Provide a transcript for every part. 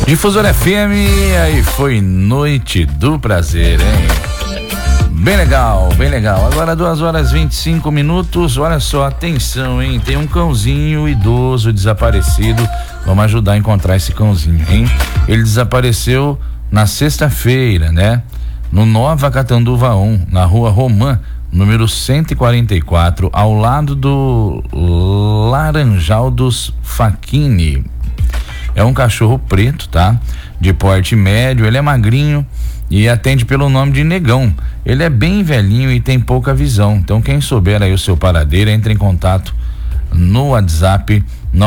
Difusora FM, aí foi Noite do Prazer, hein? Bem legal, bem legal. Agora 2h25. Olha só, atenção, hein? Tem um cãozinho idoso desaparecido. Vamos ajudar a encontrar esse cãozinho, hein? Ele desapareceu na sexta-feira, né? No Nova Catanduva 1, na rua Romã, número 144, ao lado do Laranjal dos Facchini. É um cachorro preto, tá? De porte médio, ele é magrinho e atende pelo nome de Negão. Ele é bem velhinho e tem pouca visão. Então quem souber aí o seu paradeiro, entre em contato no WhatsApp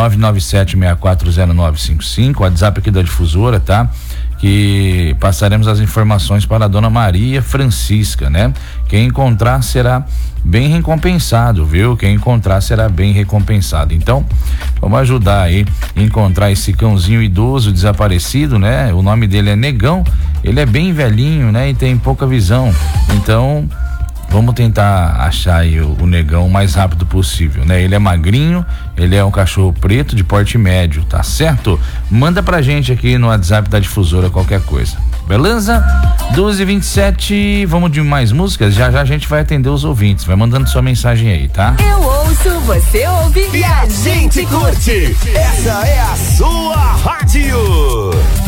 997640955, WhatsApp aqui da Difusora, tá? Que passaremos as informações para a dona Maria Francisca, né? Quem encontrar será bem recompensado, viu? Quem encontrar será bem recompensado. Então, vamos ajudar aí a encontrar esse cãozinho idoso desaparecido, né? O nome dele é Negão, ele é bem velhinho, né? E tem pouca visão. Então, vamos tentar achar aí o Negão o mais rápido possível, né? Ele é magrinho, ele é um cachorro preto de porte médio, tá certo? Manda pra gente aqui no WhatsApp da Difusora qualquer coisa, beleza? 12h27, vamos de mais músicas? Já a gente vai atender os ouvintes, vai mandando sua mensagem aí, tá? Eu ouço, você ouve e a gente curte. Essa é a sua rádio.